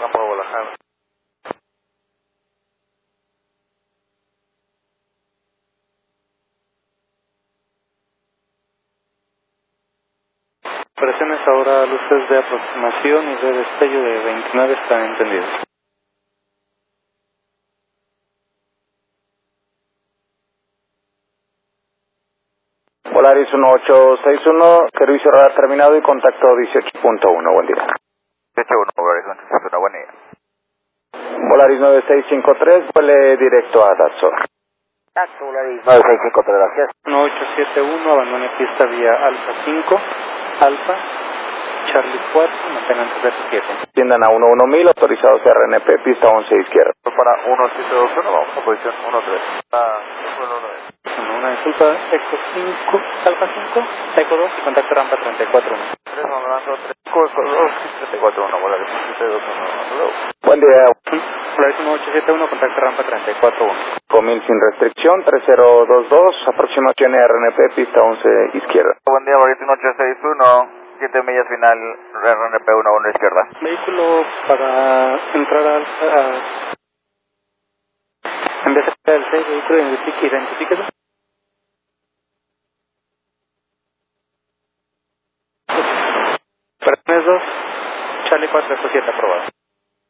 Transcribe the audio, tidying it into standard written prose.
Rampa de Guadalajara. Operaciones ahora, luces de aproximación y de destello de 29 están entendidos. Volaris 1861, servicio radar terminado y contacto 18.1, buen día. 18.1, Volaris 18.1, buen día. Volaris 9653, vuele directo a Datsun. Tacto, Volaris 9653, gracias. 1871, abandone pista vía Alfa 5, Alfa, Charlie 4, mantengan terrestre 7. Tiendan a 11000, autorizado CRNP, pista 11 izquierda. Para 1721, vamos a posición 13. Una disculpa, Eco 5, Alfa 5, Eco 2 y contacto rampa 34.1. 3, mandando 3, Eco 2, 34.1, Volaris 1721. Buen día. Volaris 1871, contacto rampa 34.1. Comil sin restricción, 3022, aproximación RNP, pista 11 izquierda. Buen día, Volaris 1861, 7 millas final, RNP 11 izquierda. Vehículo para entrar a en vez de el 6, vehículo identifíquelo. Operaciones 2, Charlie 4, 7 aprobado.